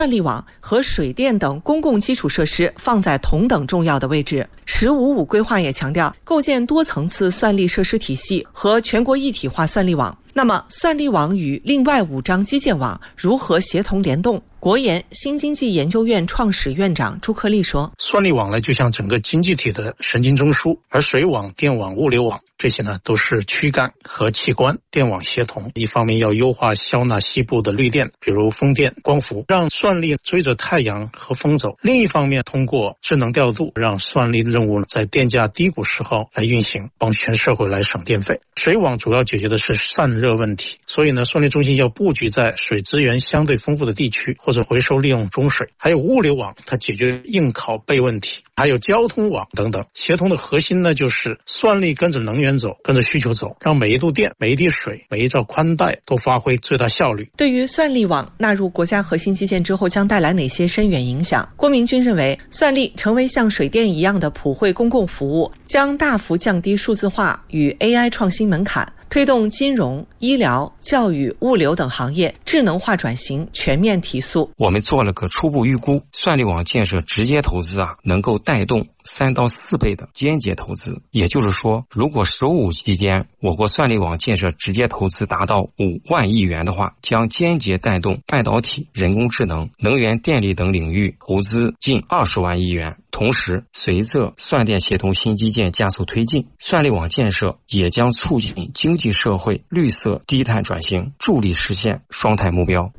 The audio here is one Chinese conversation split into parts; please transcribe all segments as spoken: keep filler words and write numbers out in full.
算力网和水电等公共基础设施放在同等重要的位置。十五五规划也强调，构建多层次算力设施体系和全国一体化算力网。那么，算力网与另外五张基建网如何协同联动？国研新经济研究院创始院长朱克力说：“ 算力网呢，就像整个经济体的神经中枢，而水网、电网、物流网这些呢，都是躯干和器官，电网协同。一方面要优化消纳西部的绿电，比如风电、光伏，让算力追着太阳和风走；另一方面，通过智能调度，让算力任务在电价低谷时候来运行，帮全社会来省电费。水网主要解决的是散热问题，所以呢，算力中心要布局在水资源相对丰富的地区，或者回收利用中水。还有物流网，它解决应拷贝问题，还有交通网等等。协同的核心呢，就是算力跟着能源走，跟着需求走，让每一度电、每一滴水、每一兆宽带都发挥最大效率。” 对于算力网纳入国家核心基建之后将带来哪些深远影响，郭明军认为，算力成为像水电一样的普惠公共服务，将大幅降低数字化与 A I 创新门槛，推动金融、医疗、教育、物流等行业智能化转型全面提速。 我们做了个初步预估，算力网建设直接投资啊，能够带动三到四倍的间接投资。也就是说，如果十五期间我国算力网建设直接投资达到五万亿元的话，将间接带动半导体、人工智能、能源电力等领域投资近二十万亿元。同时，随着算电协同新基建加速推进，算力网建设也将促进经济社会绿色低碳转型，助力实现双碳目标。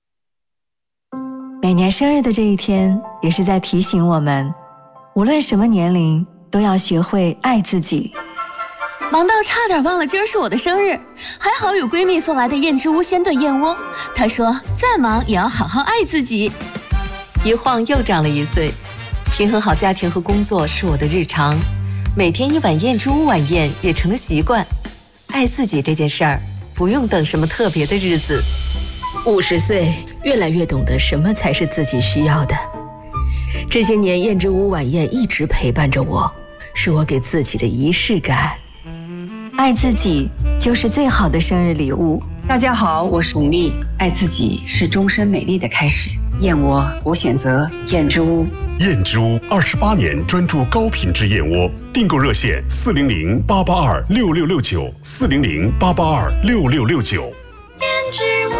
每年生日的这一天，也是在提醒我们，无论什么年龄，都要学会爱自己。 忙到差点忘了今儿是我的生日，还好有闺蜜送来的燕之屋鲜炖燕窝。她说再忙也要好好爱自己。 一晃又长了一岁，平衡好家庭和工作是我的日常，每天一碗燕之屋晚宴也成了习惯。爱自己这件事儿，不用等什么特别的日子。 五十岁，越来越懂得什么才是自己需要的。这些年，燕之屋晚宴一直陪伴着我，是我给自己的仪式感。 爱自己就是最好的生日礼物。 大家好，我是巩俐。爱自己是终身美丽的开始。燕窝，我选择燕之屋。 燕之屋二十八年专注高品质燕窝，订购热线四零零八八二六六六九四零零八八二六六六九。 燕之屋。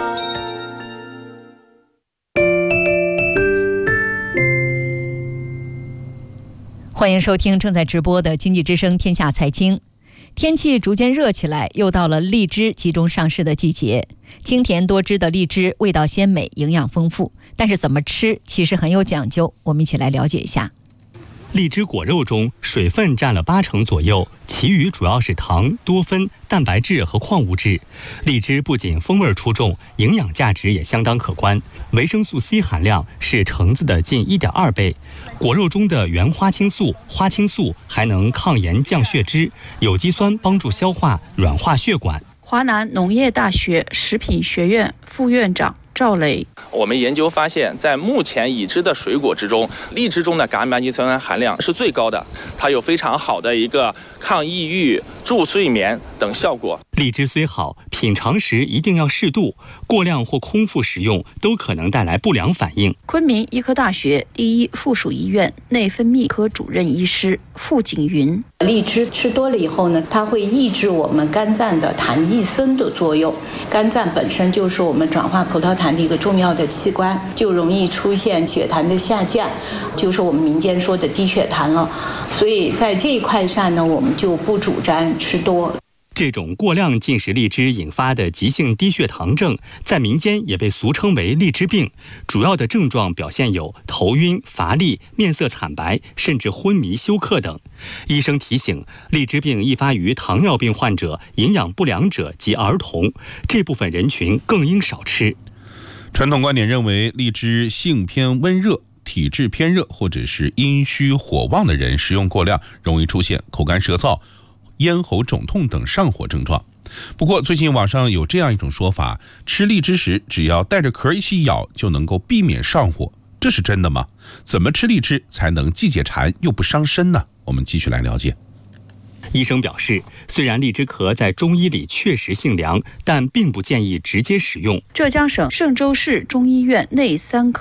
欢迎收听正在直播的经济之声天下财经。天气逐渐热起来，又到了荔枝集中上市的季节。清甜多汁的荔枝味道鲜美，营养丰富，但是怎么吃其实很有讲究，我们一起来了解一下。 荔枝果肉中水分占了八成左右，其余主要是糖、多酚、蛋白质和矿物质。荔枝不仅风味出众，营养价值也相当可观。维生素 C 含量是橙子的近 一点二倍。果肉中的原花青素、花青素还能抗炎降血脂，有机酸帮助消化，软化血管。 华南农业大学食品学院副院长赵磊， 我们研究发现，在目前已知的水果之中，荔枝中的橄榄基酸含量是最高的，它有非常好的一个抗抑郁、助睡眠等效果。 荔枝虽好，品尝时一定要适度，过量或空腹食用都可能带来不良反应。 昆明医科大学第一附属医院内分泌科主任医师傅景云， 荔枝吃多了以后呢，它会抑制我们肝脏的糖异酸的作用。肝脏本身就是我们转化葡萄糖的一个重要的器官，就容易出现血糖的下降，就是我们民间说的低血糖了。所以在这一块上呢，我们就不主张吃多。 这种过量进食荔枝引发的急性低血糖症，在民间也被俗称为荔枝病。主要的症状表现有头晕、乏力、面色惨白，甚至昏迷休克等。医生提醒，荔枝病易发于糖尿病患者、营养不良者及儿童，这部分人群更应少吃。 传统观点认为，荔枝性偏温热，体质偏热或者是阴虚火旺的人食用过量，容易出现口干舌燥、咽喉肿痛等上火症状。不过最近网上有这样一种说法，吃荔枝时只要带着壳一起咬就能够避免上火，这是真的吗？怎么吃荔枝才能既解馋又不伤身呢？我们继续来了解。 医生表示，虽然荔枝壳在中医里确实性凉，但并不建议直接食用。 浙江省嵊州市中医院内三科